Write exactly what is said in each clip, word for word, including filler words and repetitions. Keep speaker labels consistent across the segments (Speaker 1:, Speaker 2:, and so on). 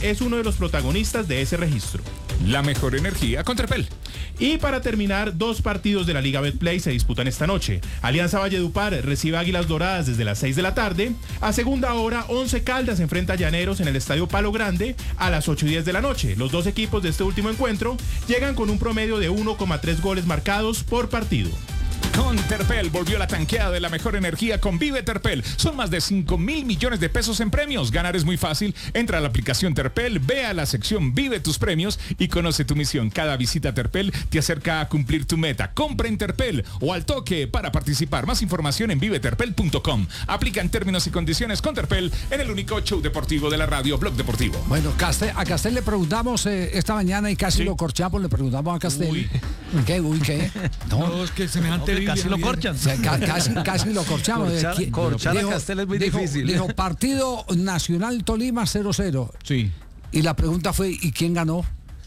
Speaker 1: es uno de los protagonistas de ese registro.
Speaker 2: La mejor energía con Terpel.
Speaker 1: Y para terminar, dos partidos de la Liga Betplay se disputan esta noche. Alianza Valledupar recibe Águilas Doradas desde las seis de la tarde. A segunda hora, Once Caldas enfrenta a Llaneros en el Estadio Palo Grande a las ocho y diez de la noche. Los dos equipos de este último encuentro llegan con un promedio de uno coma tres goles marcados por partido.
Speaker 2: Con Terpel volvió la tanqueada de la mejor energía con Vive Terpel. Son más de cinco mil millones de pesos en premios. Ganar es muy fácil. Entra a la aplicación Terpel, ve a la sección Vive tus premios y conoce tu misión. Cada visita a Terpel te acerca a cumplir tu meta. Compra en Terpel o al toque para participar. Más información en vive terpel punto com. Aplica en términos y condiciones con Terpel en el único show deportivo de la radio, Blog Deportivo.
Speaker 3: Bueno, Castel, a Castel le preguntamos eh, esta mañana y casi ¿Sí? lo corchamos. Le preguntamos a Castel.
Speaker 4: Uy.
Speaker 3: ¿Qué? Uy, ¿qué?
Speaker 4: No, no es que semejante no,
Speaker 5: casi lo corchan.
Speaker 3: O sea, ca casi, casi lo corchamos.
Speaker 5: Corchar, corchar
Speaker 3: dijo,
Speaker 5: a Castel es muy
Speaker 3: dijo,
Speaker 5: difícil.
Speaker 3: Dijo Partido Nacional Tolima cero cero.
Speaker 4: Sí.
Speaker 3: Y la pregunta fue, ¿y quién ganó?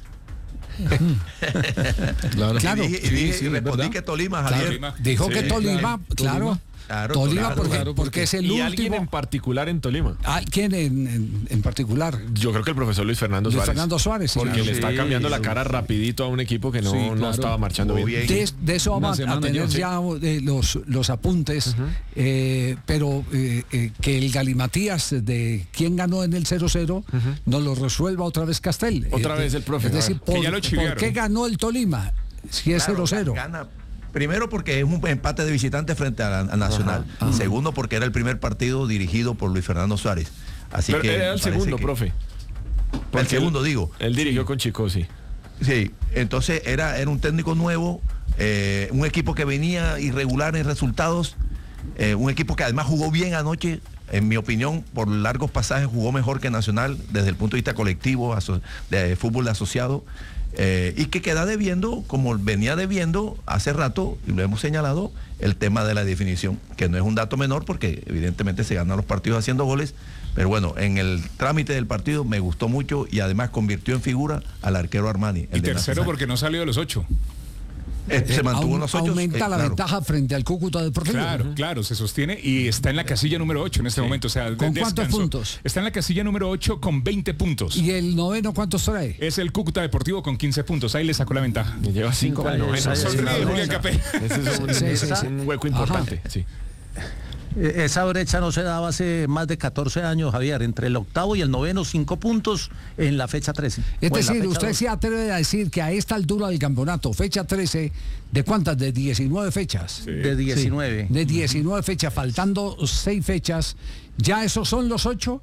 Speaker 6: Claro.
Speaker 3: Claro.
Speaker 6: Y, dije, y, dije,
Speaker 3: sí,
Speaker 6: y respondí
Speaker 3: ¿verdad?
Speaker 6: que Tolima,
Speaker 3: claro.
Speaker 6: Javier.
Speaker 3: Tolima. Dijo
Speaker 6: sí,
Speaker 3: que Tolima,
Speaker 6: claro.
Speaker 3: claro.
Speaker 6: Claro,
Speaker 3: Tolima,
Speaker 6: claro,
Speaker 3: porque,
Speaker 6: claro,
Speaker 3: porque es el
Speaker 7: ¿Y
Speaker 3: último.
Speaker 7: alguien en particular en Tolima?
Speaker 3: ¿Ah, ¿Quién en, en, en particular?
Speaker 7: Yo creo que el profesor Luis Fernando
Speaker 3: Luis
Speaker 7: Suárez.
Speaker 3: Fernando Suárez, sí,
Speaker 7: porque
Speaker 3: claro.
Speaker 7: le está cambiando la cara rapidito a un equipo que no,
Speaker 4: Sí, claro.
Speaker 7: no estaba marchando bien.
Speaker 6: bien.
Speaker 3: De, de eso vamos a tener ya, ya eh, los, los apuntes, uh-huh. eh, pero eh, eh, que el galimatías de quién ganó en el cero cero uh-huh. nos lo resuelva otra vez Castel.
Speaker 7: Otra eh, vez el profe.
Speaker 3: Es decir, por, ya lo ¿por qué ganó el Tolima si es cero cero?
Speaker 6: Claro, gana. Primero porque es un empate de visitante frente a, la, a Nacional. Ajá, ajá. Segundo porque era el primer partido dirigido por Luis Fernando Suárez. Así
Speaker 7: Pero
Speaker 6: que
Speaker 7: era el segundo,
Speaker 6: que,
Speaker 7: profe.
Speaker 6: El segundo,
Speaker 7: él,
Speaker 6: digo.
Speaker 7: Él dirigió sí. con Chico, sí.
Speaker 6: Sí, entonces era, era un técnico nuevo, eh, un equipo que venía irregular en resultados, eh, un equipo que además jugó bien anoche. En mi opinión, por largos pasajes jugó mejor que Nacional desde el punto de vista colectivo, de fútbol asociado. Eh, y que queda debiendo, como venía debiendo hace rato, y lo hemos señalado, el tema de la definición, que no es un dato menor porque evidentemente se ganan los partidos haciendo goles, pero bueno, en el trámite del partido me gustó mucho y además convirtió en figura al arquero Armani.
Speaker 2: El y tercero Nacional. Porque no salió de los ocho.
Speaker 6: Eh, se mantuvo en los ocho.
Speaker 3: Aumenta
Speaker 6: eh,
Speaker 3: la
Speaker 6: claro.
Speaker 3: ventaja frente al Cúcuta Deportivo.
Speaker 2: Claro, uh-huh. claro, se sostiene y está en la casilla número ocho en este sí. momento. O sea,
Speaker 3: ¿Con
Speaker 2: de,
Speaker 3: cuántos
Speaker 2: descanso.
Speaker 3: puntos?
Speaker 2: Está en la casilla número ocho con veinte puntos.
Speaker 3: ¿Y el noveno cuántos trae?
Speaker 2: Es el Cúcuta Deportivo con quince puntos. Ahí le sacó la ventaja.
Speaker 7: Y lleva cinco al noveno.
Speaker 2: Sonríe Julián Capé.
Speaker 7: Ese es un, sí, ese sí, es un hueco importante. Sí.
Speaker 5: Esa brecha no se daba hace más de catorce años, Javier, entre el octavo y el noveno, cinco puntos en la fecha trece.
Speaker 3: Es decir, usted se atreve a decir que a esta altura del campeonato, fecha trece, ¿de cuántas? ¿De diecinueve fechas?
Speaker 5: Sí. De diecinueve.
Speaker 3: Sí, de diecinueve fechas, faltando seis fechas, ¿ya esos son los ocho?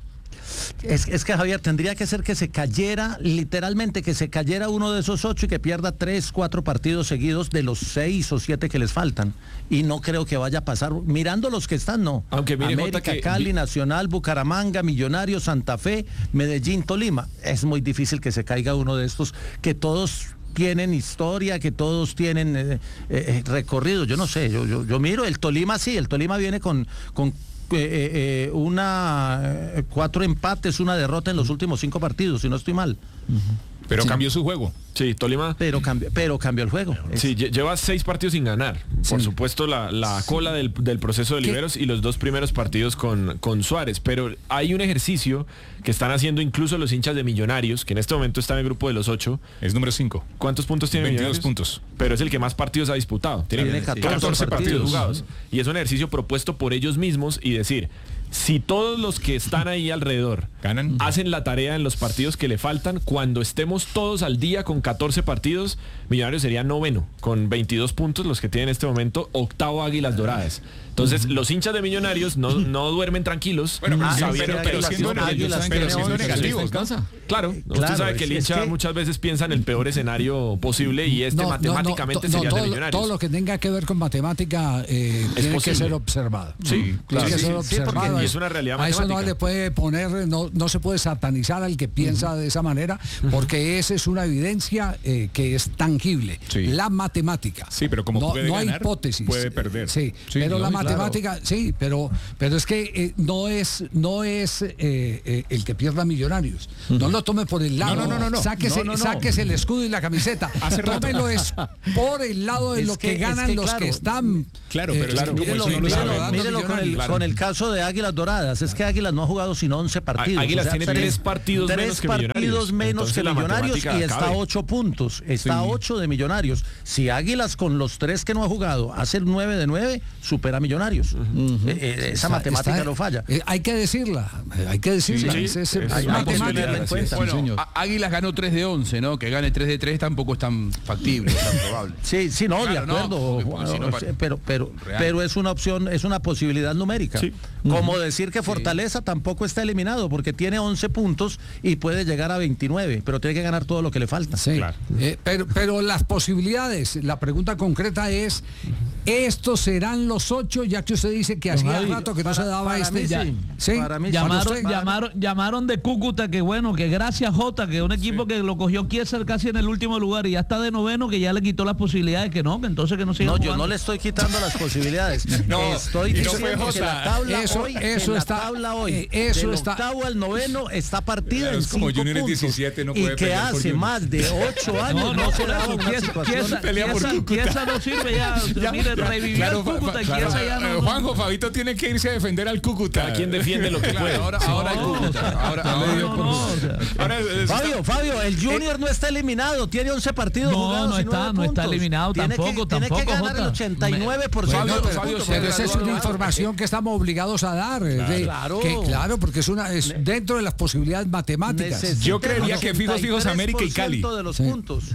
Speaker 5: Es, es que Javier, tendría que ser que se cayera, literalmente que se cayera uno de esos ocho y que pierda tres, cuatro partidos seguidos de los seis o siete que les faltan. Y no creo que vaya a pasar. Mirando los que están, no.
Speaker 7: Aunque mire,
Speaker 5: América,
Speaker 7: Jota, que...
Speaker 5: Cali, Nacional, Bucaramanga, Millonarios, Santa Fe, Medellín, Tolima. Es muy difícil que se caiga uno de estos, que todos tienen historia, que todos tienen eh, eh, recorrido. Yo no sé, yo, yo, yo miro, el Tolima sí, el Tolima viene con... con Eh, eh, una eh, cuatro empates, una derrota en los últimos cinco partidos, si no estoy mal.
Speaker 2: Uh-huh. Pero sí. cambió su juego.
Speaker 7: Sí, Tolima.
Speaker 5: Pero cambió, pero cambió el juego.
Speaker 7: Sí, es... lleva seis partidos sin ganar. Sí. Por supuesto, la, la sí. cola del, del proceso de liberos y los dos primeros partidos con, con Suárez. Pero hay un ejercicio que están haciendo incluso los hinchas de Millonarios, que en este momento está en el grupo de los ocho.
Speaker 2: Es número cinco.
Speaker 7: ¿Cuántos puntos tiene
Speaker 2: veintidós
Speaker 7: Millonarios?
Speaker 2: puntos.
Speaker 7: Pero es el que más partidos ha disputado. Tiene,
Speaker 5: tiene
Speaker 7: catorce, catorce partidos, partidos jugados. Uh-huh. Y es un ejercicio propuesto por ellos mismos y decir, si todos los que están ahí alrededor
Speaker 2: ganan,
Speaker 7: hacen la tarea en los partidos que le faltan, cuando estemos todos al día con catorce partidos, Millonarios sería noveno, con veintidós puntos, los que tienen en este momento, octavo Águilas Doradas. Entonces, uh-huh. los hinchas de Millonarios no, no duermen tranquilos.
Speaker 2: Bueno, pero,
Speaker 7: ah,
Speaker 2: sí, pero, pero siendo, águilas, pero siendo negativos, ¿no?
Speaker 7: Claro,
Speaker 5: claro,
Speaker 7: usted sabe que el hincha que... muchas veces piensa en el peor escenario posible y este no, matemáticamente no, no, to, sería
Speaker 3: no,
Speaker 7: el de
Speaker 3: todo,
Speaker 7: Millonarios.
Speaker 3: Todo lo que tenga que ver con matemática eh, tiene posible. que ser observado.
Speaker 7: Sí, claro.
Speaker 3: Tiene que
Speaker 7: sí,
Speaker 3: ser
Speaker 7: sí,
Speaker 3: observado.
Speaker 7: Y es una realidad
Speaker 3: a
Speaker 7: matemática.
Speaker 3: eso no le puede poner, no, no se puede satanizar al que piensa uh-huh. de esa manera, porque uh-huh. esa es una evidencia eh, que es tangible.
Speaker 2: Sí.
Speaker 3: La matemática.
Speaker 2: Sí, pero como
Speaker 3: no,
Speaker 2: puede
Speaker 3: no
Speaker 2: ganar,
Speaker 3: hay hipótesis.
Speaker 2: Puede perder.
Speaker 3: Sí, sí pero no, la matemática, claro. sí, pero, pero es que eh, no es, no es eh, eh, el que pierda Millonarios. Uh-huh. No lo tome por el lado.
Speaker 2: No, no, no, no,
Speaker 3: sáquese,
Speaker 2: no, no, no.
Speaker 3: sáquese el escudo y la camiseta. Tómelo es por el lado de
Speaker 5: es
Speaker 3: lo que,
Speaker 5: que
Speaker 3: ganan
Speaker 5: es que,
Speaker 3: los
Speaker 5: claro,
Speaker 3: que están.
Speaker 2: Claro, pero
Speaker 3: eh,
Speaker 2: claro,
Speaker 5: mírelo,
Speaker 2: como
Speaker 5: mírelo,
Speaker 2: no
Speaker 5: mírelo con, el,
Speaker 2: claro.
Speaker 5: con el caso de Águilas Águilas Doradas, es que Águilas no ha jugado sino once partidos.
Speaker 7: Águilas
Speaker 5: o sea,
Speaker 7: tiene
Speaker 5: tres,
Speaker 7: tres partidos
Speaker 5: tres
Speaker 7: menos que
Speaker 5: partidos
Speaker 7: Millonarios.
Speaker 5: menos
Speaker 7: Entonces,
Speaker 5: que
Speaker 7: la
Speaker 5: Millonarios y
Speaker 7: matemática
Speaker 5: está a
Speaker 7: cabe.
Speaker 5: ocho puntos. Está a
Speaker 3: Sí.
Speaker 5: ocho de Millonarios. Si Águilas con los tres que no ha jugado hace nueve de nueve, supera a Millonarios. Uh-huh. eh, eh, esa
Speaker 3: Está-
Speaker 5: matemática
Speaker 3: está-
Speaker 5: no falla.
Speaker 3: eh, hay que decirla, eh, hay que decirla.
Speaker 7: Sí,
Speaker 3: es, es-
Speaker 7: sí,
Speaker 3: es
Speaker 7: hay
Speaker 5: una
Speaker 3: matemática.
Speaker 5: posibilidad en cuenta.
Speaker 8: Bueno,
Speaker 3: Sí, señor.
Speaker 8: Á- Águilas ganó tres de once, ¿no? Que gane tres de tres tampoco es tan factible, tan probable.
Speaker 5: Sí, sí, no,
Speaker 8: Claro,
Speaker 5: de
Speaker 8: no,
Speaker 5: acuerdo,
Speaker 8: porque,
Speaker 5: Juan,
Speaker 8: si no,
Speaker 5: o sea, pero, pero,
Speaker 8: real.
Speaker 5: pero es una opción, es una posibilidad numérica.
Speaker 7: Sí.
Speaker 5: Como decir que Fortaleza tampoco está eliminado, porque tiene once puntos y puede llegar a veintinueve, pero tiene que ganar todo lo que le falta.
Speaker 3: Sí,
Speaker 7: Claro.
Speaker 3: eh, pero, pero las posibilidades, la pregunta concreta es, ¿estos serán los ocho? Ya que usted dice que hacía
Speaker 9: Javi,
Speaker 3: rato que no
Speaker 5: para-
Speaker 3: se daba
Speaker 5: para
Speaker 3: este.
Speaker 5: mí
Speaker 3: ya-
Speaker 5: sí.
Speaker 3: ¿sí?
Speaker 5: Para mí sí.
Speaker 9: Llamaron,
Speaker 3: usted?
Speaker 9: llamaron, llamaron de Cúcuta que bueno, que gracias Jota, que un equipo que lo cogió Kieser casi en el último lugar y ya está de noveno, que ya le quitó las posibilidades, que no, que entonces que no siga
Speaker 5: No, yo
Speaker 9: jugando.
Speaker 5: no le estoy quitando las posibilidades.
Speaker 2: No,
Speaker 5: estoy
Speaker 2: y no fue
Speaker 5: diciendo que
Speaker 2: Jota.
Speaker 5: la tabla
Speaker 3: Eso-
Speaker 5: hoy,
Speaker 3: eso
Speaker 5: en la
Speaker 3: está-
Speaker 5: tabla hoy,
Speaker 3: eh, eso
Speaker 5: del
Speaker 3: está-
Speaker 5: octavo al noveno está partida
Speaker 2: Claro,
Speaker 5: en
Speaker 2: es como
Speaker 5: cinco
Speaker 2: Junior es
Speaker 5: puntos.
Speaker 2: diecisiete, no
Speaker 5: y
Speaker 2: puede
Speaker 5: que
Speaker 2: pelear por
Speaker 5: hace
Speaker 2: Junior.
Speaker 5: más de ocho años
Speaker 9: No,
Speaker 5: no,
Speaker 9: no,
Speaker 5: se
Speaker 9: por
Speaker 5: daba
Speaker 9: eso,
Speaker 5: una
Speaker 9: Chiesa,
Speaker 5: situación.
Speaker 9: Chiesa,
Speaker 2: pelea por
Speaker 9: Chiesa-
Speaker 2: Cúcuta.
Speaker 9: Chiesa no sirve ya, mire, revivió
Speaker 2: Claro,
Speaker 9: el Cúcuta y
Speaker 2: claro,
Speaker 9: Chiesa ya no...
Speaker 2: eh,
Speaker 9: no-
Speaker 2: Juanjo, Fabito tiene que irse a defender al Cúcuta.
Speaker 7: Cada quien defiende lo que
Speaker 8: Claro,
Speaker 7: puede.
Speaker 8: ahora, ahora el Cúcuta. Ahora,
Speaker 9: No,
Speaker 8: ahora-
Speaker 9: no, no, o sea,
Speaker 2: Ahora, eh,
Speaker 5: Fabio, Fabio, el Junior no está eliminado, tiene once partidos
Speaker 9: No,
Speaker 5: jugados
Speaker 9: no
Speaker 5: y
Speaker 9: está,
Speaker 5: nueve
Speaker 9: no está
Speaker 5: puntos.
Speaker 9: eliminado
Speaker 5: Tiene
Speaker 9: tampoco,
Speaker 5: que, tiene que
Speaker 9: tampoco,
Speaker 5: ganar el
Speaker 9: Jota.
Speaker 5: ochenta y nueve por ciento.
Speaker 3: Bueno,
Speaker 8: Fabio,
Speaker 3: pero,
Speaker 8: Fabio,
Speaker 3: pero esa es
Speaker 8: Graduado,
Speaker 3: una
Speaker 8: ¿no?
Speaker 3: información que estamos obligados a dar. es de-
Speaker 5: Claro.
Speaker 3: que, claro, porque es una es dentro de las posibilidades matemáticas.
Speaker 5: Necesita
Speaker 2: Yo creería que fijos, fijos, América y Cali.
Speaker 5: ochenta y tres por ciento de los
Speaker 3: Sí.
Speaker 5: puntos.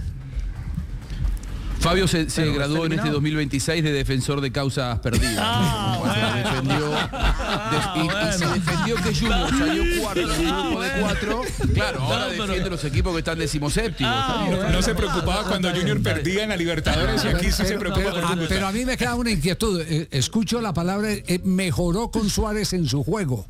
Speaker 8: Fabio se, se
Speaker 5: Pero no
Speaker 8: graduó
Speaker 5: está
Speaker 8: en este
Speaker 5: eliminado.
Speaker 8: dos mil veintiséis de defensor de causas perdidas. Se defendió, de- y, y se defendió que Junior salió cuarto en un grupo de cuatro. Claro, ahora
Speaker 9: No, pero-
Speaker 8: defiende los equipos que están decimoséptimos.
Speaker 9: Ah,
Speaker 8: Está bien.
Speaker 2: no, no se preocupaba cuando Junior perdía en la Libertadores y aquí sí se preocupa por
Speaker 3: Ah,
Speaker 2: Cúcuta.
Speaker 3: pero a mí me queda una inquietud. Eh, escucho la palabra, eh, mejoró con Suárez en su juego.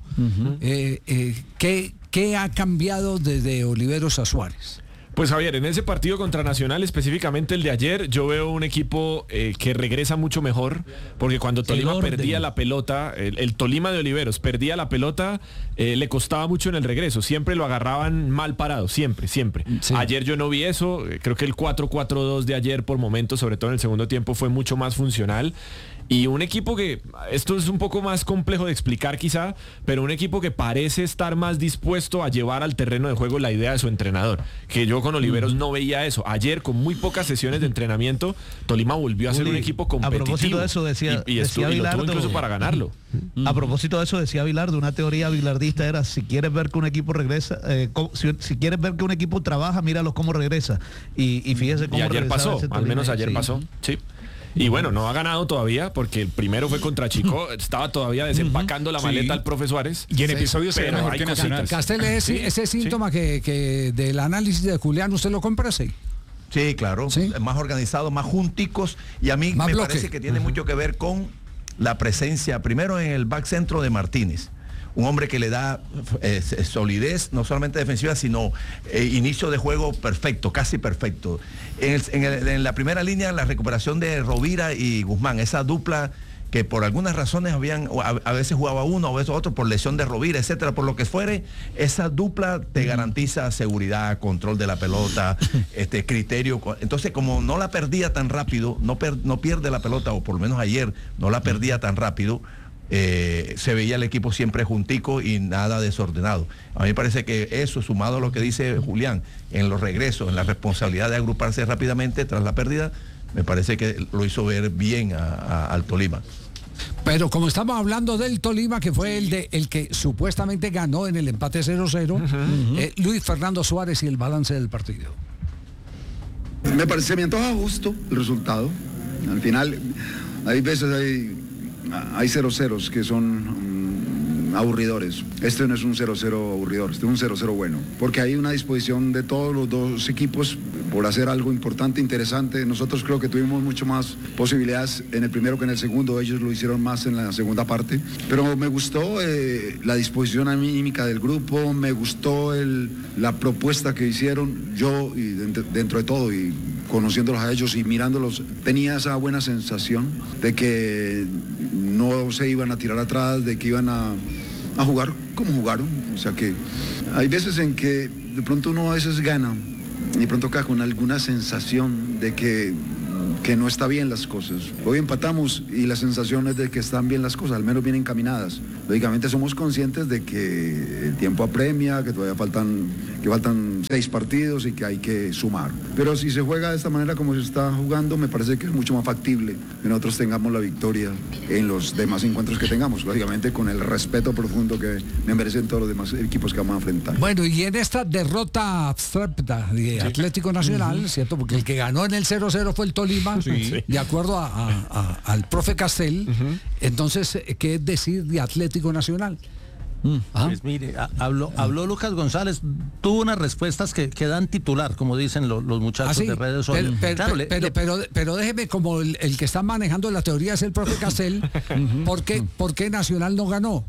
Speaker 3: Eh, eh, ¿qué, qué ha cambiado desde Oliveros a Suárez?
Speaker 7: Pues Javier, en ese partido contra Nacional, específicamente el de ayer, yo veo un equipo eh, que regresa mucho mejor, porque cuando Tolima
Speaker 9: orden.
Speaker 7: perdía la pelota, el, el Tolima de Oliveros perdía la pelota, eh, le costaba mucho en el regreso, siempre lo agarraban mal parado, siempre, siempre.
Speaker 3: Sí.
Speaker 7: Ayer yo no vi eso, eh, creo que el cuatro cuatro dos de ayer por momentos, sobre todo en el segundo tiempo, fue mucho más funcional. Y un equipo que, esto es un poco más complejo de explicar quizá, pero un equipo que parece estar más dispuesto a llevar al terreno de juego la idea de su entrenador, que yo con Oliveros no veía eso. Ayer, con muy pocas sesiones de entrenamiento, Tolima volvió a ser
Speaker 6: Juli,
Speaker 7: un equipo
Speaker 6: a
Speaker 7: competitivo.
Speaker 6: propósito de eso decía-
Speaker 7: y, y, estuvo-
Speaker 6: decía
Speaker 7: y lo tuvo
Speaker 6: Bilardo-
Speaker 7: incluso para ganarlo.
Speaker 6: A propósito de eso decía Bilardo, una teoría bilardista era si quieres ver que un equipo regresa, eh, co- si, si quieres ver que un equipo trabaja, míralos cómo regresa. Y, y fíjese cómo
Speaker 7: Y ayer
Speaker 6: regresaba
Speaker 7: pasó,
Speaker 6: ese
Speaker 7: al
Speaker 6: Tolima,
Speaker 7: menos ayer
Speaker 6: sí.
Speaker 7: pasó, sí. Y bueno, no ha ganado todavía porque el primero fue contra Chico, estaba todavía desempacando la maleta al profe Suárez.
Speaker 2: Y en episodios se ve
Speaker 7: pero
Speaker 2: mejor
Speaker 7: hay
Speaker 2: que Nacional.
Speaker 7: cositas.
Speaker 3: Castel, ese, ese síntoma que, que del análisis de Julián, ¿usted lo compra? Sí.
Speaker 6: Sí, claro,
Speaker 3: Sí.
Speaker 6: más organizados, más junticos y a mí
Speaker 3: Más
Speaker 6: me
Speaker 3: bloque.
Speaker 6: parece que tiene mucho que ver con la presencia, primero en el back centro de Martínez, un hombre que le da eh, solidez, no solamente defensiva, sino eh, inicio de juego perfecto, casi perfecto. En, el- en el- en la primera línea, la recuperación de Rovira y Guzmán, esa dupla que por algunas razones habían, o a, a veces jugaba uno, a veces otro, por lesión de Rovira, etcétera, por lo que fuere, esa dupla te garantiza seguridad, control de la pelota, este criterio. Entonces, como no la perdía tan rápido, no, per- no pierde la pelota, o por lo menos ayer no la perdía tan rápido, eh, se veía el equipo siempre juntico y nada desordenado. A mí me parece que eso, sumado a lo que dice Julián, en los regresos, en la responsabilidad de agruparse rápidamente tras la pérdida, me parece que lo hizo ver bien a- a- al Tolima.
Speaker 3: Pero como estamos hablando del Tolima, que fue el de el que supuestamente ganó en el empate cero cero, eh, Luis Fernando Suárez y el balance del partido.
Speaker 10: Me parece, me antoja justo el resultado. Al final, hay veces hay, hay cero ceros que son mm, aburridores. Este no es un cero cero aburridor, este es un cero cero bueno. Porque hay una disposición de todos los dos equipos por hacer algo importante, interesante. Nosotros creo que tuvimos mucho más posibilidades en el primero que en el segundo. Ellos lo hicieron más en la segunda parte. Pero me gustó eh, la disposición anímica del grupo, me gustó el, la propuesta que hicieron. Yo, y dentro, dentro de todo, y conociéndolos a ellos y mirándolos, tenía esa buena sensación de que no se iban a tirar atrás, de que iban a, a jugar como jugaron. O sea que hay veces en que de pronto uno a veces gana y de pronto queda con alguna sensación de que que no está bien las cosas. Hoy empatamos y la sensación es de que están bien las cosas, al menos bien encaminadas. Lógicamente somos conscientes de que el tiempo apremia, que todavía faltan, que faltan seis partidos y que hay que sumar. Pero si se juega de esta manera como se está jugando, me parece que es mucho más factible que nosotros tengamos la victoria en los demás encuentros que tengamos, lógicamente con el respeto profundo que me merecen todos los demás equipos que vamos a enfrentar.
Speaker 3: Bueno, y en esta derrota abstracta de Atlético Nacional, uh-huh. ¿cierto? Porque el que ganó en el cero cero fue el Tolima, sí. de acuerdo a, a, a, al profe Castel. Uh-huh. Entonces, ¿qué decir de Atlético Nacional?
Speaker 5: Mm. Pues mire, habló, habló Lucas González, tuvo unas respuestas que, que dan titular, como dicen los, los muchachos ¿Ah, sí? de redes sociales.
Speaker 3: Pero, pero, claro, pero, le, pero, pero, pero déjeme, como el, el que está manejando la teoría es el profe Castel, uh-huh. ¿por qué, ¿por qué Nacional no ganó?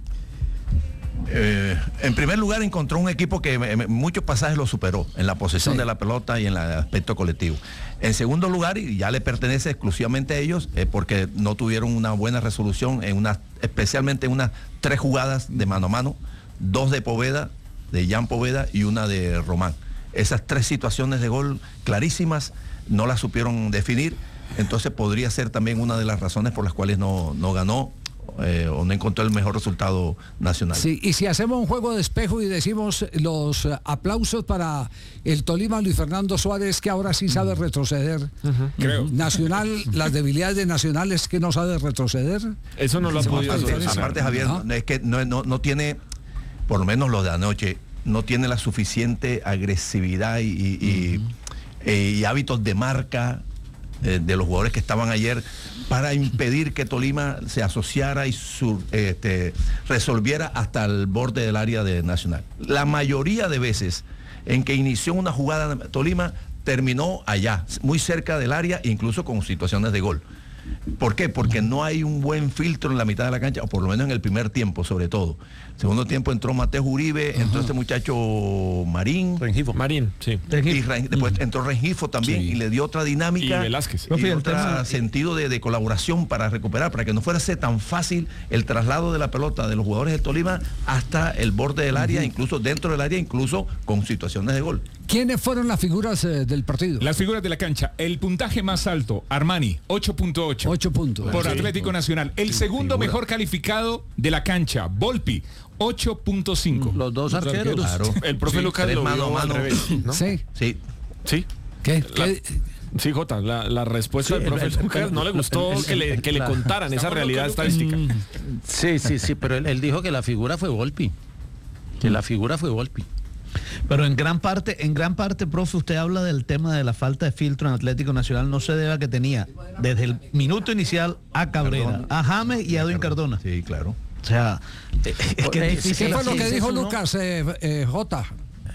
Speaker 6: Eh, en primer lugar encontró un equipo que en muchos pasajes lo superó en la posesión sí. de la pelota y en el aspecto colectivo. En segundo lugar, y ya le pertenece exclusivamente a ellos, eh, porque no tuvieron una buena resolución en una, especialmente en unas tres jugadas de mano a mano, dos de Poveda, de Jan Poveda y una de Román. Esas tres situaciones de gol clarísimas no las supieron definir, entonces podría ser también una de las razones por las cuales no, no ganó. Eh, o no encontró el mejor resultado nacional.
Speaker 3: Sí, y si hacemos un juego de espejo y decimos los uh, aplausos para el Tolima, Luis Fernando Suárez, que ahora sí sabe retroceder. Uh-huh. Creo. Nacional, las debilidades de Nacional es que no sabe retroceder.
Speaker 7: Eso no lo ha podido
Speaker 6: hacer. Aparte, Javier, ¿no? es que no, no, no tiene, por lo menos lo de anoche, no tiene la suficiente agresividad y, y, uh-huh. y, y hábitos de marca eh, de los jugadores que estaban ayer, para impedir que Tolima se asociara y sur, este, resolviera hasta el borde del área de Nacional. La mayoría de veces en que inició una jugada Tolima, terminó allá, muy cerca del área, incluso con situaciones de gol. ¿Por qué? Porque no hay un buen filtro en la mitad de la cancha, o por lo menos en el primer tiempo, sobre todo. Segundo tiempo entró Mateo Uribe, entró uh-huh. este muchacho Marín.
Speaker 7: Rengifo. Marín, sí.
Speaker 6: Y Ren, después uh-huh. entró Rengifo también sí. y le dio otra dinámica.
Speaker 7: Y Velázquez.
Speaker 6: Y otro sentido de, de colaboración para recuperar, para que no fuera tan fácil el traslado de la pelota de los jugadores de Tolima hasta el borde del área, uh-huh. incluso dentro del área, incluso con situaciones de gol.
Speaker 3: ¿Quiénes fueron las figuras eh, del partido?
Speaker 2: Las figuras de la cancha. El puntaje más alto, Armani, ocho punto ocho.
Speaker 3: ocho puntos.
Speaker 2: Por
Speaker 3: sí.
Speaker 2: Atlético Nacional. El sí, segundo figura. mejor calificado de la cancha, Volpi, ocho punto cinco.
Speaker 5: Los dos Los arqueros.
Speaker 7: Claro. El profe sí, Lucas lo mano a mano. Revés, ¿no?
Speaker 3: Sí.
Speaker 6: Sí.
Speaker 7: Sí.
Speaker 3: ¿Qué?
Speaker 7: La,
Speaker 3: ¿Qué?
Speaker 7: Sí, Jota, la, la respuesta sí, del profe
Speaker 5: el,
Speaker 7: Lucas
Speaker 5: el,
Speaker 7: no le gustó el, el, que, le, que la, le contaran esa realidad estadística.
Speaker 5: Sí, sí, sí, pero él, él dijo que la figura fue Volpi. Que la figura fue Volpi.
Speaker 9: Pero en gran parte, en gran parte, profe, usted habla del tema de la falta de filtro en Atlético Nacional, no se debe a que tenía desde el minuto inicial a Cabrera, Cardona. a James y a Edwin Cardona.
Speaker 6: Sí, claro.
Speaker 9: O sea, es que es difícil.
Speaker 3: ¿Qué fue lo que dijo Lucas, eh, eh, Jota?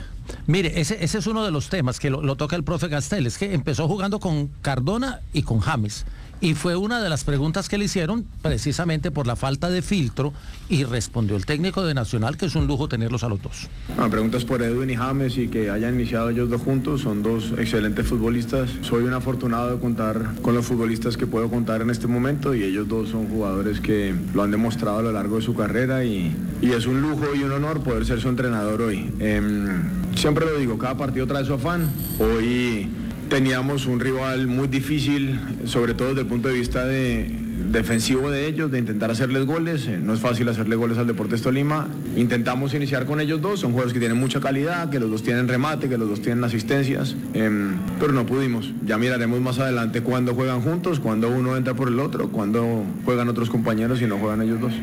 Speaker 5: Mire, ese, ese es uno de los temas que lo, lo toca el profe Castel, es que empezó jugando con Cardona y con James. Y fue una de las preguntas que le hicieron precisamente por la falta de filtro y respondió el técnico de Nacional que es un lujo tenerlos a los dos.
Speaker 11: Ah, preguntas por Edwin y James y que hayan iniciado ellos dos juntos, son dos excelentes futbolistas. Soy un afortunado de contar con los futbolistas que puedo contar en este momento y ellos dos son jugadores que lo han demostrado a lo largo de su carrera y, y es un lujo y un honor poder ser su entrenador hoy. Eh, siempre lo digo, cada partido trae su afán. Hoy teníamos un rival muy difícil, sobre todo desde el punto de vista de, defensivo de ellos, de intentar hacerles goles. Eh, no es fácil hacerle goles al Deportes Tolima. Intentamos iniciar con ellos dos, son jugadores que tienen mucha calidad, que los dos tienen remate, que los dos tienen asistencias, eh, pero no pudimos. Ya miraremos más adelante cuándo juegan juntos, cuándo uno entra por el otro, cuándo juegan otros compañeros y no juegan ellos dos.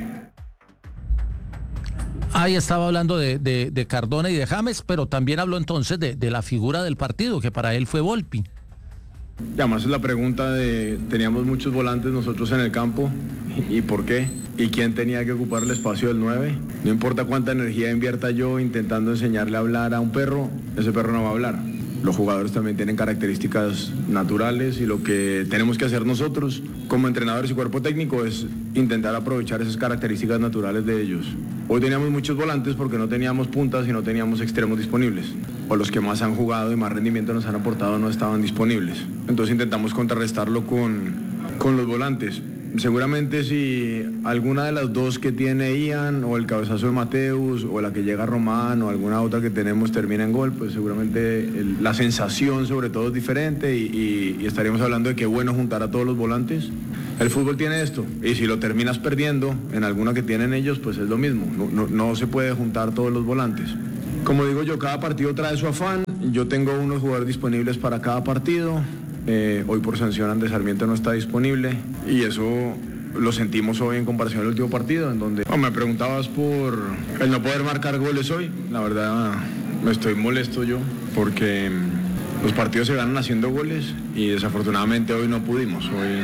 Speaker 5: Ahí estaba hablando de, de, de Cardona y de James, pero también habló entonces de, de la figura del partido, que para él fue Volpi.
Speaker 11: Ya más es la pregunta de, teníamos muchos volantes nosotros en el campo, ¿y por qué? ¿Y quién tenía que ocupar el espacio del nueve? No importa cuánta energía invierta yo intentando enseñarle a hablar a un perro, ese perro no va a hablar. Los jugadores también tienen características naturales y lo que tenemos que hacer nosotros como entrenadores y cuerpo técnico es intentar aprovechar esas características naturales de ellos. Hoy teníamos muchos volantes porque no teníamos puntas y no teníamos extremos disponibles. O los que más han jugado y más rendimiento nos han aportado no estaban disponibles. Entonces intentamos contrarrestarlo con, con los volantes. seguramente si alguna de las dos que tiene Ian, o el cabezazo de Mateus, o la que llega Román, o alguna otra que tenemos termina en gol, pues seguramente el, la sensación sobre todo es diferente y, y, y estaríamos hablando de que es bueno juntar a todos los volantes. El fútbol tiene esto, y si lo terminas perdiendo en alguna que tienen ellos, pues es lo mismo, no, no, no se puede juntar todos los volantes. Como digo yo, cada partido trae su afán, yo tengo unos jugadores disponibles para cada partido. Eh, hoy por sanción Andrés Sarmiento no está disponible y eso lo sentimos hoy en comparación al último partido, en donde oh, me preguntabas por el no poder marcar goles hoy. La verdad me estoy molesto yo porque los partidos se ganan haciendo goles y desafortunadamente hoy no pudimos. Hoy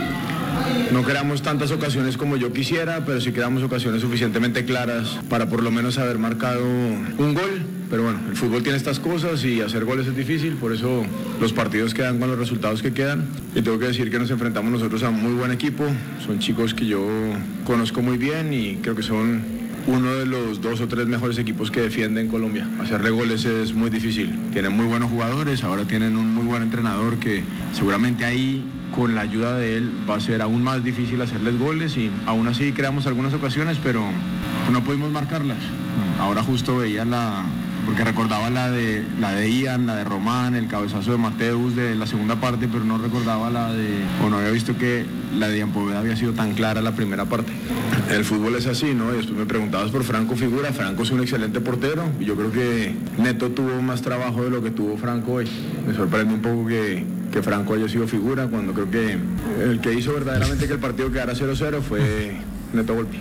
Speaker 11: no creamos tantas ocasiones como yo quisiera, pero sí creamos ocasiones suficientemente claras para por lo menos haber marcado un gol. Pero bueno, el fútbol tiene estas cosas y hacer goles es difícil, por eso los partidos quedan con los resultados que quedan. Y tengo que decir que nos enfrentamos nosotros a un muy buen equipo, son chicos que yo conozco muy bien y creo que son uno de los dos o tres mejores equipos que defienden Colombia. Hacerle goles es muy difícil, tienen muy buenos jugadores, ahora tienen un muy buen entrenador que seguramente ahí con la ayuda de él va a ser aún más difícil hacerles goles y aún así creamos algunas ocasiones, pero no pudimos marcarlas. Ahora justo veía la... porque recordaba la de la de Ian, la de Román, el cabezazo de Mateus de la segunda parte, pero no recordaba la de, o no había visto que la de Ian Poveda había sido tan clara la primera parte. El fútbol es así, ¿no? Y después me preguntabas por Franco Figura. Franco es un excelente portero y yo creo que Neto tuvo más trabajo de lo que tuvo Franco hoy. Me sorprende un poco que, que Franco haya sido figura cuando creo que el que hizo verdaderamente que el partido quedara cero cero fue Neto Volpi.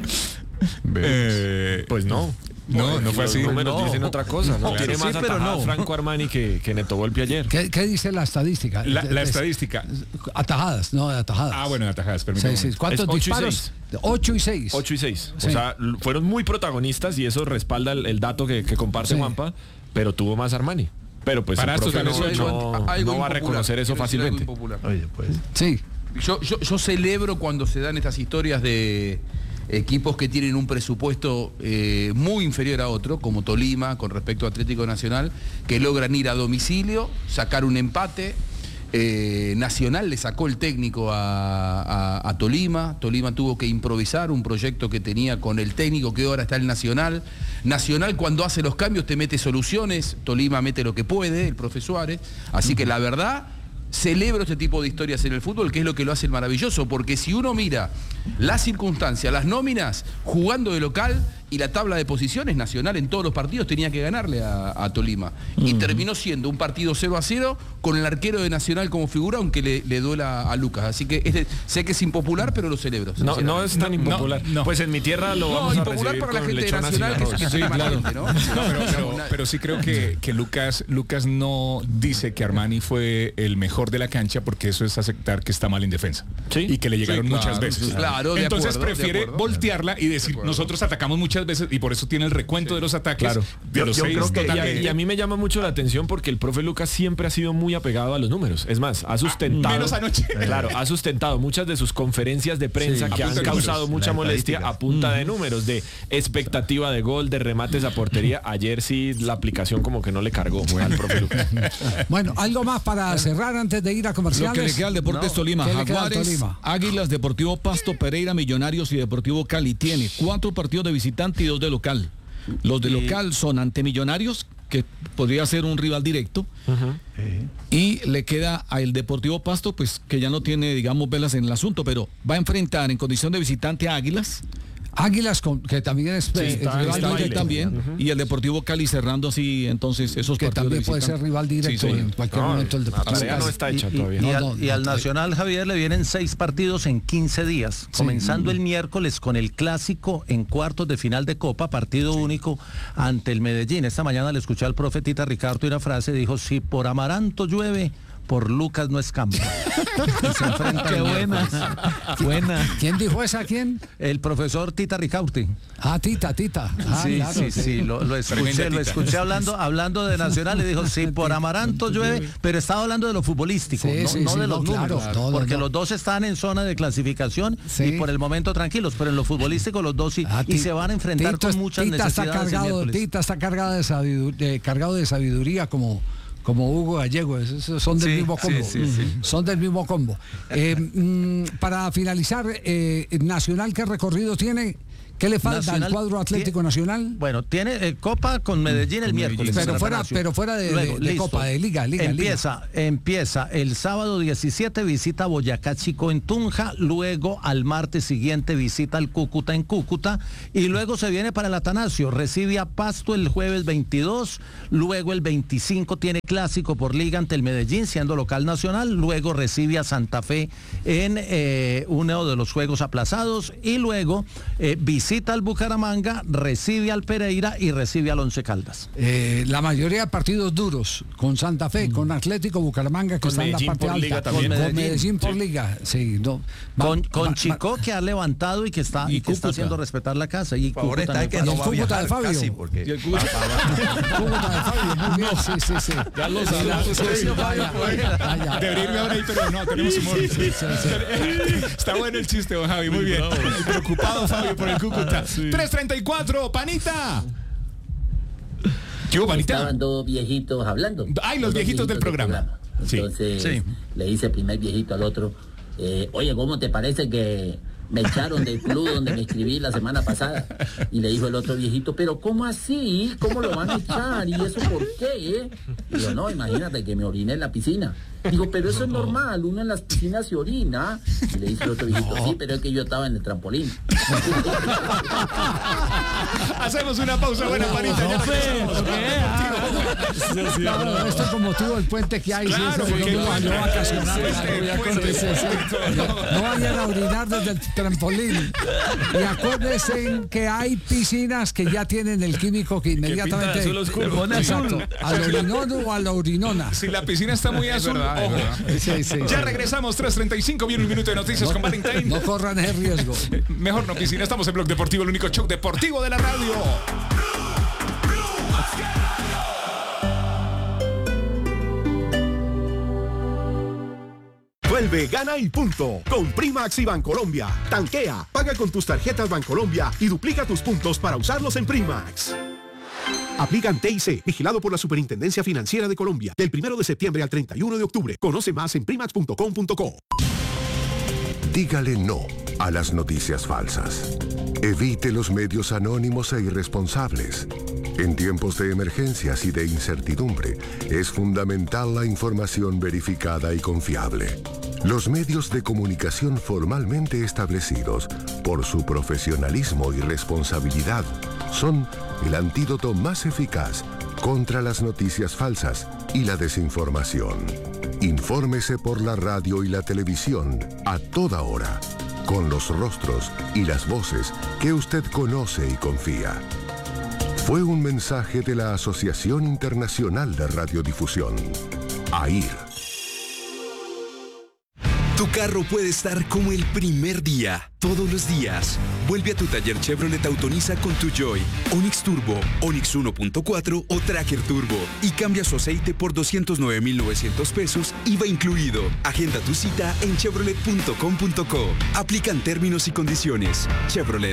Speaker 2: Eh,
Speaker 7: pues no.
Speaker 2: No, no fue así.
Speaker 7: Los números
Speaker 2: no.
Speaker 7: dicen otra cosa, ¿no?
Speaker 2: No,
Speaker 7: Tiene
Speaker 2: sí,
Speaker 7: más
Speaker 2: pero
Speaker 7: atajadas
Speaker 2: no.
Speaker 7: Franco Armani que, que Neto Volpi ayer.
Speaker 3: ¿Qué, qué dice la estadística?
Speaker 2: La, la
Speaker 3: Es-
Speaker 2: estadística.
Speaker 3: Atajadas, no, atajadas.
Speaker 2: Ah, bueno, atajadas, permítame.
Speaker 3: Sí, sí. ¿Cuántos
Speaker 7: Es ocho y
Speaker 3: disparos?
Speaker 7: seis.
Speaker 3: ocho y seis.
Speaker 7: ocho y seis.
Speaker 3: Sí.
Speaker 7: O sea, l- fueron muy protagonistas y eso respalda el, el dato que, que comparte
Speaker 3: Sí.
Speaker 7: Juanpa, pero tuvo más Armani. Pero pues
Speaker 2: Para
Speaker 7: el
Speaker 2: estos
Speaker 7: profe no,
Speaker 2: ganes ocho.
Speaker 7: no-
Speaker 8: Algo
Speaker 7: no va a
Speaker 8: impopular.
Speaker 7: reconocer eso
Speaker 8: Quiero decir algo
Speaker 7: fácilmente.
Speaker 8: impopular.
Speaker 6: Oye, pues.
Speaker 3: Sí.
Speaker 8: Yo, yo, yo celebro cuando se dan estas historias de equipos que tienen un presupuesto eh, muy inferior a otro, como Tolima con respecto a Atlético Nacional, que logran ir a domicilio, sacar un empate. Eh, Nacional le sacó el técnico a, a- a Tolima. Tolima tuvo que improvisar un proyecto que tenía con el técnico que ahora está el Nacional. Nacional cuando hace los cambios te mete soluciones, Tolima mete lo que puede, el profe Suárez. Así que la verdad, celebro este tipo de historias en el fútbol, que es lo que lo hace maravilloso, porque si uno mira las circunstancias, las nóminas, jugando de local y la tabla de posiciones, Nacional en todos los partidos tenía que ganarle a, a Tolima. Y terminó siendo un partido cero a cero con el arquero de Nacional como figura, aunque le, le duela a Lucas. Así que este, sé que es impopular, pero lo celebro.
Speaker 7: No, no es tan impopular.
Speaker 2: no.
Speaker 7: Pues en mi tierra lo
Speaker 8: No,
Speaker 7: vamos a
Speaker 8: impopular
Speaker 7: recibir
Speaker 8: para la
Speaker 7: con
Speaker 8: gente de
Speaker 7: lechonas y
Speaker 8: Nacional, que
Speaker 7: arroz.
Speaker 8: es
Speaker 2: Sí, claro.
Speaker 8: gente, ¿no?
Speaker 2: No, pero, pero- pero sí creo que, que Lucas, Lucas no dice que Armani fue el mejor de la cancha, porque eso es aceptar que está mal en defensa.
Speaker 7: Sí.
Speaker 2: Y que le llegaron
Speaker 8: Sí, claro,
Speaker 2: muchas veces.
Speaker 8: sí, claro, de
Speaker 2: Entonces
Speaker 8: acuerdo, de
Speaker 2: prefiere
Speaker 8: acuerdo.
Speaker 2: voltearla y decir, nosotros atacamos muchas veces y por eso tiene el recuento de los ataques.
Speaker 7: Claro.
Speaker 2: De
Speaker 6: Yo-
Speaker 2: los
Speaker 6: yo
Speaker 2: seis
Speaker 6: creo que-
Speaker 7: Y a,
Speaker 2: totalmente.
Speaker 7: y a mí me llama mucho la atención porque el profe Lucas siempre ha sido muy apegado a los números. Es más, ha sustentado.
Speaker 2: menos anoche.
Speaker 7: Claro, ha sustentado muchas de sus conferencias de prensa
Speaker 2: Sí,
Speaker 7: que
Speaker 2: a
Speaker 7: han
Speaker 2: punta de
Speaker 7: causado
Speaker 2: números.
Speaker 7: mucha
Speaker 6: Las
Speaker 7: molestia a
Speaker 6: estadísticas.
Speaker 7: punta de números, de expectativa de gol, de remates a portería. Ayer sí la aplicación como que no le cargó al profe Lucas.
Speaker 3: Bueno, algo más para cerrar antes de ir a
Speaker 4: Lo
Speaker 3: comerciales.
Speaker 4: que le queda al Deportes
Speaker 3: No.
Speaker 4: Tolima,
Speaker 3: ¿Qué le queda al
Speaker 4: Jaguares,
Speaker 3: Tolima?
Speaker 4: Águilas, Deportivo Pasto, Pereira, Millonarios y Deportivo Cali. Tiene cuatro partidos de visitante y dos de local. Los de local son ante Millonarios, que podría ser un rival directo, y le queda al Deportivo Pasto, pues que ya no tiene, digamos, velas en el asunto, pero va a enfrentar en condición de visitante a Águilas.
Speaker 3: Águilas, con- que también es, eh,
Speaker 7: está-
Speaker 3: rival
Speaker 7: está
Speaker 4: Está ahí
Speaker 3: directo.
Speaker 4: también, y el Deportivo Cali cerrando así entonces esos
Speaker 3: Que
Speaker 4: partidos de
Speaker 3: también puede ser
Speaker 4: visitante.
Speaker 3: rival directo
Speaker 4: Sí, señor.
Speaker 3: en cualquier
Speaker 7: No,
Speaker 3: momento el
Speaker 7: la
Speaker 3: Deportivo
Speaker 7: tarea no
Speaker 3: Cali.
Speaker 7: está hecha
Speaker 5: Y-
Speaker 7: todavía.
Speaker 5: Y,
Speaker 3: No,
Speaker 5: al,
Speaker 3: no,
Speaker 5: y
Speaker 3: no,
Speaker 5: al
Speaker 3: todavía.
Speaker 5: Nacional, Javier, le vienen seis partidos en quince días, comenzando el miércoles con el clásico en cuartos de final de Copa, partido único ante el Medellín. Esta mañana le escuché al profe Tita Ricardo y una frase, dijo, si por Amaranto llueve, por Lucas no escampa. Y se enfrentan
Speaker 9: Qué
Speaker 5: el
Speaker 9: buena.
Speaker 5: miércoles.
Speaker 9: Buena.
Speaker 3: ¿Quién dijo esa? ¿Quién?
Speaker 5: El profesor Tita Ricaurte.
Speaker 3: Ah, Tita, Tita. Ah,
Speaker 5: sí,
Speaker 3: claro,
Speaker 5: sí, sí, lo, lo escuché,
Speaker 2: Tremenda
Speaker 5: lo
Speaker 2: Tita.
Speaker 5: escuché hablando, hablando de Nacional, le dijo, sí, por Amaranto llueve, pero estaba hablando de lo futbolístico,
Speaker 3: Sí,
Speaker 5: no,
Speaker 3: sí,
Speaker 5: no
Speaker 3: sí,
Speaker 5: de
Speaker 3: no,
Speaker 5: los
Speaker 3: claro,
Speaker 5: números,
Speaker 3: todo,
Speaker 5: porque
Speaker 3: no.
Speaker 5: los dos están en zona de clasificación
Speaker 3: Sí.
Speaker 5: y por el momento tranquilos, pero en lo futbolístico los dos sí,
Speaker 3: Ah,
Speaker 5: y
Speaker 3: Ti-
Speaker 5: se van a enfrentar
Speaker 3: Tito
Speaker 5: con
Speaker 3: es-
Speaker 5: muchas
Speaker 3: Tita está
Speaker 5: necesidades el
Speaker 3: cargado,
Speaker 5: miércoles.
Speaker 3: Tita está cargado de, sabidu- de- cargado de sabiduría como, como Hugo Gallego, esos son del
Speaker 5: Sí,
Speaker 3: mismo combo.
Speaker 5: sí, sí, sí.
Speaker 3: Son del mismo combo. Eh, mm, para finalizar, eh, Nacional, ¿qué recorrido tiene? ¿Qué le falta
Speaker 5: Nacional
Speaker 3: al cuadro Atlético
Speaker 5: tie-
Speaker 3: Nacional?
Speaker 5: Bueno, tiene eh, Copa con Medellín el miércoles.
Speaker 3: Pero
Speaker 5: en
Speaker 3: fuera,
Speaker 5: Atanasio.
Speaker 3: pero fuera de,
Speaker 5: Luego,
Speaker 3: de- de
Speaker 5: listo.
Speaker 3: Copa, de Liga, Liga,
Speaker 5: Empieza, empieza el sábado diecisiete, visita Boyacá Chico en Tunja, luego al martes siguiente visita al Cúcuta en Cúcuta y luego se viene para el Atanasio, recibe a Pasto el jueves veintidós, luego el veinticinco tiene clásico por Liga ante el Medellín siendo local nacional, luego recibe a Santa Fe en eh, uno de los juegos aplazados y luego eh, visita al Bucaramanga, recibe al Pereira y recibe al Once Caldas.
Speaker 3: Eh, la mayoría de partidos duros, con Santa Fe, con Atlético, Bucaramanga, que
Speaker 7: Con
Speaker 3: está en la
Speaker 7: Medellín
Speaker 3: parte
Speaker 7: por
Speaker 3: alta.
Speaker 7: Liga también.
Speaker 3: Con
Speaker 5: Con
Speaker 3: Medellín,
Speaker 5: Medellín,
Speaker 3: por
Speaker 7: sí.
Speaker 3: Liga, sí. No, va-
Speaker 5: Con, con
Speaker 3: va-
Speaker 5: Chico que ha levantado y que está,
Speaker 4: Y
Speaker 5: y que está
Speaker 4: Cúcuta.
Speaker 5: haciendo respetar la casa. Y
Speaker 6: Por favor,
Speaker 5: Cúcuta
Speaker 6: está
Speaker 5: en
Speaker 6: que
Speaker 5: el
Speaker 6: no
Speaker 3: el
Speaker 6: va a
Speaker 3: Cúcuta
Speaker 6: viajar
Speaker 3: de Fabio.
Speaker 6: casi porque
Speaker 4: Y el Cúcuta.
Speaker 3: Cúcuta de Fabio, muy bien, sí, sí, sí.
Speaker 4: Ya lo
Speaker 3: Sí,
Speaker 4: sabemos.
Speaker 3: la- sí, sí, vaya, vaya.
Speaker 2: Debería irme ahora ahí, pero no, tenemos humor.
Speaker 3: Sí, sí, sí.
Speaker 2: Está bueno el chiste, don Javi, muy bien. El preocupado Fabio por el Cúcuta. tres treinta y cuatro, Panita. ¿Qué hubo, Panita?
Speaker 12: Estaban dos viejitos hablando.
Speaker 2: Ay, los
Speaker 12: dos
Speaker 2: viejitos del programa. Sí.
Speaker 12: Entonces
Speaker 5: Sí.
Speaker 12: le dice el primer viejito al otro, eh, oye, ¿cómo te parece que me echaron del club donde me inscribí la semana pasada? Y le dijo el otro viejito, pero ¿cómo así? ¿Cómo lo van a echar? ¿Y eso por qué? Eh? Digo, no, imagínate que me oriné en la piscina. Digo, pero eso es normal, uno en las piscinas se orina. Y le dice el otro viejito, sí, pero es que yo estaba en el trampolín.
Speaker 2: Hacemos una pausa, buena, Panita. Ya regresamos.
Speaker 3: Claro, esto es con motivo del puente que hay. sí,
Speaker 2: Claro,
Speaker 3: ese
Speaker 2: porque
Speaker 3: fenómeno
Speaker 2: no,
Speaker 3: año vacacional,
Speaker 2: este
Speaker 3: claro, ya
Speaker 2: puente,
Speaker 3: con- sí, sí.
Speaker 2: no.
Speaker 3: No vayan a orinar desde el trampolín. Y acuérdense que hay piscinas que ya tienen el químico que inmediatamente
Speaker 7: azul oscuro.
Speaker 3: Exacto, al orinón o a la orinona.
Speaker 2: Si la piscina está muy azul, ojo.
Speaker 3: Sí, sí,
Speaker 2: Ya
Speaker 3: sí.
Speaker 2: regresamos, tres treinta y cinco, viene un minuto de noticias con Valentine.
Speaker 3: No corran ese riesgo.
Speaker 2: Mejor no piscina, estamos en Blog Deportivo, el único show deportivo de la radio.
Speaker 13: Vuelve, gana y punto. Con Primax y Bancolombia. Tanquea, paga con tus tarjetas Bancolombia y duplica tus puntos para usarlos en Primax. Aplican T I C, vigilado por la Superintendencia Financiera de Colombia, del primero de septiembre al treinta y uno de octubre. Conoce más en primax punto com punto co.
Speaker 14: Dígale no a las noticias falsas. Evite los medios anónimos e irresponsables. En tiempos de emergencias y de incertidumbre, es fundamental la información verificada y confiable. Los medios de comunicación formalmente establecidos, por su profesionalismo y responsabilidad, son el antídoto más eficaz contra las noticias falsas y la desinformación. Infórmese por la radio y la televisión a toda hora, con los rostros y las voces que usted conoce y confía. Fue un mensaje de la Asociación Internacional de Radiodifusión, A I R.
Speaker 15: Tu carro puede estar como el primer día, todos los días. Vuelve a tu taller Chevrolet Autonisa con tu Joy, Onix Turbo, Onix uno punto cuatro o Tracker Turbo y cambia su aceite por doscientos nueve mil novecientos pesos, I V A incluido. Agenda tu cita en chevrolet punto com punto co. Aplican términos y condiciones. Chevrolet.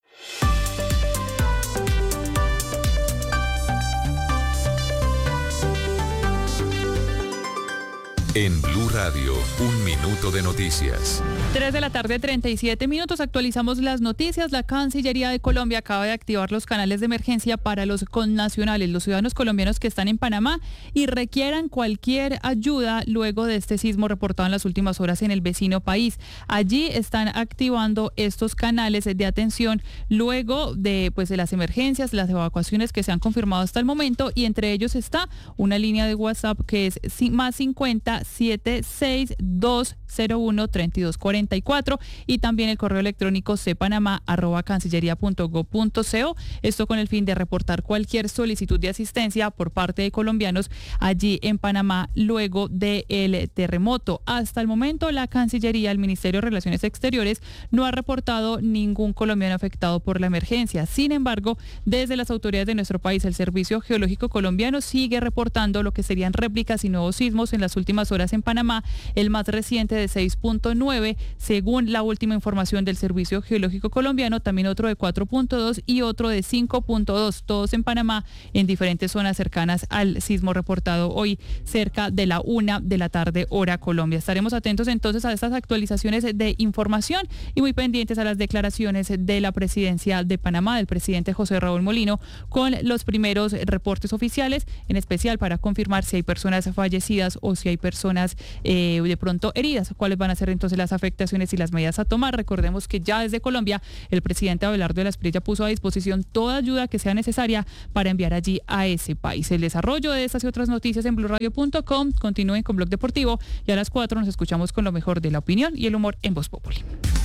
Speaker 16: En Blue Radio, un minuto de noticias.
Speaker 17: tres de la tarde, treinta y siete minutos. Actualizamos las noticias. La Cancillería de Colombia acaba de activar los canales de emergencia para los connacionales, los ciudadanos colombianos que están en Panamá y requieran cualquier ayuda luego de este sismo reportado en las últimas horas en el vecino país. Allí están activando estos canales de atención luego de, pues, de las emergencias, las evacuaciones que se han confirmado hasta el momento, y entre ellos está una línea de WhatsApp que es más cincuenta, setenta y seis, dos cero uno, treinta y dos cuarenta y cuatro, y también el correo electrónico cepanamá arroba cancillería punto gob punto co. Esto con el fin de reportar cualquier solicitud de asistencia por parte de colombianos allí en Panamá luego del terremoto. Hasta el momento, la Cancillería, el Ministerio de Relaciones Exteriores, no ha reportado ningún colombiano afectado por la emergencia. Sin embargo, desde las autoridades de nuestro país, el Servicio Geológico Colombiano sigue reportando lo que serían réplicas y nuevos sismos en las últimas horas en Panamá, el más reciente de seis punto nueve según la última información del Servicio Geológico Colombiano, también otro de cuatro punto dos y otro de cinco punto dos, todos en Panamá, en diferentes zonas cercanas al sismo reportado hoy cerca de la una de la tarde, hora Colombia. Estaremos atentos entonces a estas actualizaciones de información y muy pendientes a las declaraciones de la presidencia de Panamá, del presidente José Raúl Molino, con los primeros reportes oficiales, en especial para confirmar si hay personas fallecidas o si hay personas eh, de pronto heridas, cuáles van a ser entonces las afectaciones y las medidas a tomar. Recordemos que ya desde Colombia el presidente Abelardo de la Espriella puso a disposición toda ayuda que sea necesaria para enviar allí a ese país. El desarrollo de estas y otras noticias en blue radio punto com. Continúen con Blog Deportivo y a las cuatro nos escuchamos con lo mejor de la opinión y el humor en Voz Populi.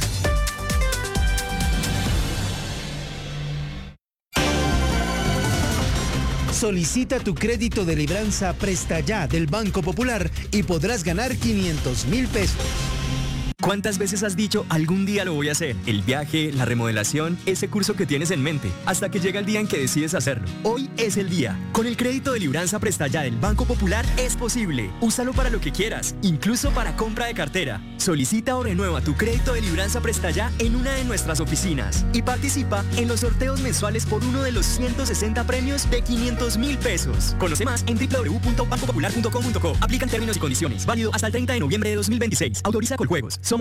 Speaker 18: Solicita tu crédito de libranza Presta Ya del Banco Popular y podrás ganar quinientos mil pesos.
Speaker 19: ¿Cuántas veces has dicho algún día lo voy a hacer? El viaje, la remodelación, ese curso que tienes en mente, hasta que llega el día en que decides hacerlo. Hoy es el día. Con el crédito de libranza Presta Ya del Banco Popular es posible. Úsalo para lo que quieras, incluso para compra de cartera. Solicita o renueva tu crédito de libranza Presta Ya en una de nuestras oficinas y participa en los sorteos mensuales por uno de los ciento sesenta premios de quinientos mil pesos. Conoce más en doble u doble u doble u punto banco popular punto com punto co. Aplican términos y condiciones. Válido hasta el treinta de noviembre de dos mil veintiséis. Autoriza Coljuegos.